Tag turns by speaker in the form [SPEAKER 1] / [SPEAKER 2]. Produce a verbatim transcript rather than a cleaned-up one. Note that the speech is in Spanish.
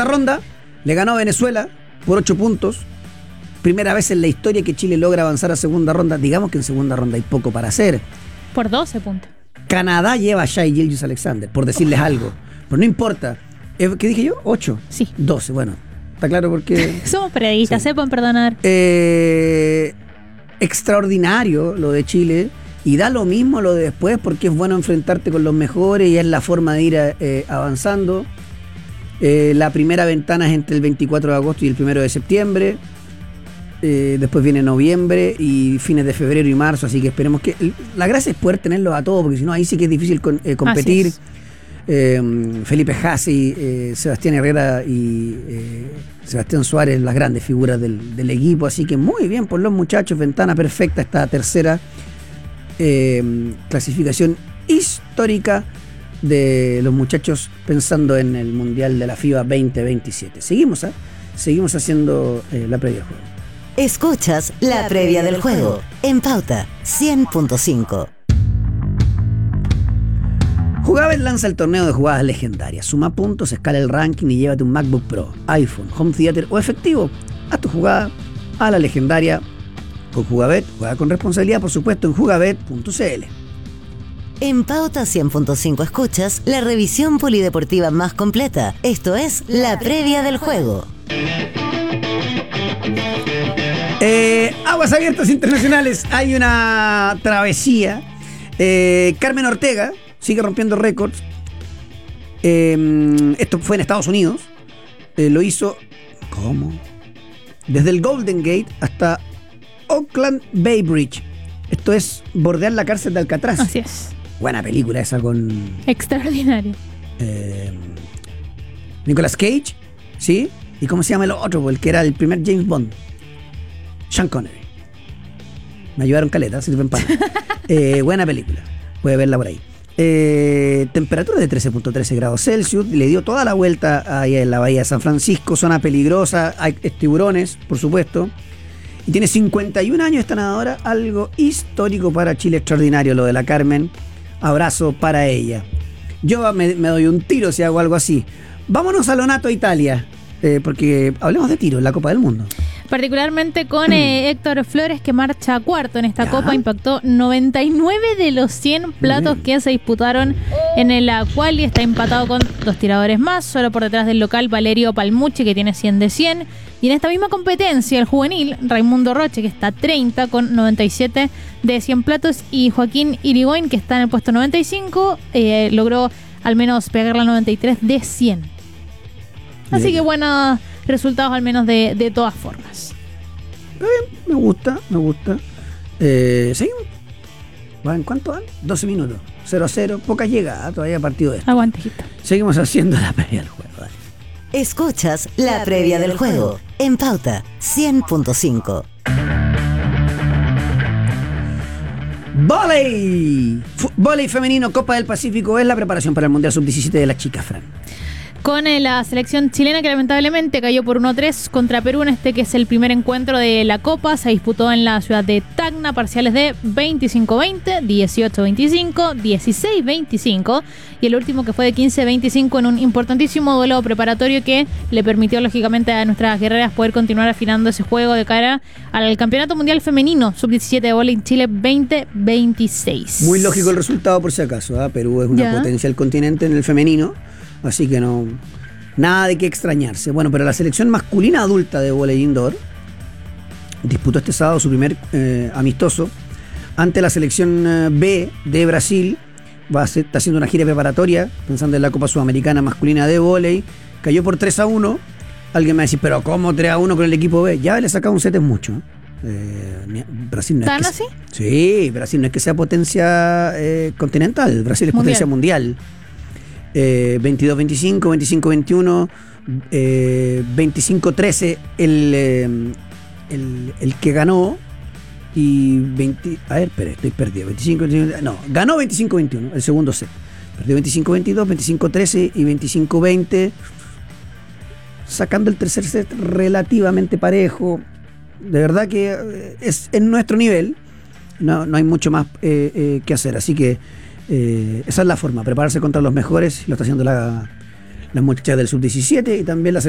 [SPEAKER 1] segunda ronda, le ganó a Venezuela por ocho puntos. Primera vez en la historia que Chile logra avanzar a segunda ronda. Digamos que en segunda ronda hay poco para hacer.
[SPEAKER 2] Por doce puntos.
[SPEAKER 1] Canadá lleva a Shai Gilgeous-Alexander, por decirles Uf. algo. Pero no importa. ¿Qué dije yo? ¿ocho?
[SPEAKER 2] Sí.
[SPEAKER 1] doce, bueno. Está claro porque...
[SPEAKER 2] Somos periodistas, sí. Sepan perdonar.
[SPEAKER 1] Eh, extraordinario lo de Chile. Y da lo mismo lo de después porque es bueno enfrentarte con los mejores y es la forma de ir eh, avanzando. Eh, la primera ventana es entre el veinticuatro de agosto y el primero de septiembre. Eh, después viene noviembre y fines de febrero y marzo, así que esperemos que... La gracia es poder tenerlos a todos, porque si no ahí sí que es difícil con, eh, competir. Es. Eh, Felipe Jassi, eh, Sebastián Herrera y eh, Sebastián Suárez, las grandes figuras del, del equipo, así que muy bien por los muchachos, ventana perfecta esta tercera eh, clasificación histórica de los muchachos pensando en el Mundial de la FIBA veinte veintisiete. Seguimos, ¿eh? Seguimos haciendo eh, la previa del juego.
[SPEAKER 3] Escuchas la previa del juego en Pauta cien punto cinco.
[SPEAKER 1] Jugabet lanza el torneo de jugadas legendarias. Suma puntos, escala el ranking y llévate un MacBook Pro, iPhone, Home Theater o efectivo. Haz tu jugada a la legendaria con Jugabet. Juega con responsabilidad, por supuesto, en jugabet punto c l.
[SPEAKER 3] En Pauta cien punto cinco escuchas la revisión polideportiva más completa. Esto es la previa del juego.
[SPEAKER 1] Eh, aguas abiertas internacionales. Hay una travesía. Eh, Carmen Ortega sigue rompiendo récords. Eh, esto fue en Estados Unidos. Eh, lo hizo. ¿Cómo? Desde el Golden Gate hasta Oakland Bay Bridge. Esto es bordear la cárcel de Alcatraz.
[SPEAKER 2] Así es.
[SPEAKER 1] Buena película esa con...
[SPEAKER 2] Extraordinario.
[SPEAKER 1] Eh, Nicolas Cage, ¿sí? ¿Y cómo se llama el otro? El que era el primer James Bond. Sean Connery. Me ayudaron caleta, sirven para. eh, buena película. Puede verla por ahí. Eh, temperatura de trece punto trece grados Celsius. Le dio toda la vuelta ahí en la bahía de San Francisco. Zona peligrosa. Hay tiburones, por supuesto. Y tiene cincuenta y un años esta nadadora. Algo histórico para Chile, extraordinario lo de la Carmen. Abrazo para ella. Yo me, me doy un tiro si hago algo así. Vámonos a Lonato, Italia. Eh, porque hablemos de tiro en la Copa del Mundo.
[SPEAKER 2] Particularmente con eh, Héctor Flores, que marcha cuarto en esta
[SPEAKER 1] ya.
[SPEAKER 2] Copa. Impactó noventa y nueve de los cien platos que se disputaron en la quali. Está empatado con dos tiradores más, solo por detrás del local Valerio Palmucci, que tiene cien de cien. Y en esta misma competencia, el juvenil Raimundo Roche, que está treinta con noventa y siete de cien platos. Y Joaquín Irigoyen, que está en el puesto noventa y cinco, eh, logró al menos pegar la noventa y tres de cien. Así Bien. que buenos resultados al menos de, de todas formas.
[SPEAKER 1] Bien, me gusta, me gusta. Eh, ¿Seguimos? ¿En cuánto van? doce minutos. cero a cero, poca llegada todavía partido de esto.
[SPEAKER 2] Aguantejito.
[SPEAKER 1] Seguimos haciendo la previa del juego. Dale.
[SPEAKER 3] Escuchas la previa del juego en Pauta cien punto cinco.
[SPEAKER 1] ¡Vóley! Vóley femenino Copa del Pacífico es la preparación para el Mundial sub diecisiete de las chicas, Fran.
[SPEAKER 2] Con eh, la selección chilena, que lamentablemente cayó por uno a tres contra Perú en este que es el primer encuentro de la Copa. Se disputó en la ciudad de Tacna, parciales de veinticinco veinte, dieciocho veinticinco, dieciséis veinticinco y el último que fue de quince veinticinco en un importantísimo duelo preparatorio que le permitió lógicamente a nuestras guerreras poder continuar afinando ese juego de cara al Campeonato Mundial Femenino sub diecisiete de vóley Chile veinte veintiséis.
[SPEAKER 1] Muy lógico el resultado por si acaso, ¿eh? Perú es una
[SPEAKER 2] ya.
[SPEAKER 1] potencia del continente en el femenino. Así que no, nada de qué extrañarse. Bueno, pero la selección masculina adulta de vóley indoor disputó este sábado su primer eh, amistoso ante la selección eh, B de Brasil. Va a ser, está haciendo una gira preparatoria pensando en la Copa Sudamericana masculina de vóley. Cayó por tres a uno. Alguien me va a decir, pero ¿cómo tres a uno con el equipo B? Ya le sacado un set es mucho. Eh, Brasil no es
[SPEAKER 2] ¿Tan
[SPEAKER 1] que
[SPEAKER 2] así?
[SPEAKER 1] Sí, Brasil no es que sea potencia eh, continental. Brasil es mundial. Potencia mundial. Eh, veintidós veinticinco, veinticinco veintiuno, eh, veinticinco trece el, eh, el, el que ganó y veinte, a ver, espera, estoy perdido, veinticinco, veinticinco, no, ganó veinticinco veintiuno el segundo set, perdió veinticinco veintidós, veinticinco trece y veinticinco veinte, sacando el tercer set relativamente parejo. De verdad que es en nuestro nivel, no, no hay mucho más eh, eh, que hacer, así que Eh, esa es la forma, prepararse contra los mejores. Lo está haciendo la, las muchachas del sub diecisiete y también la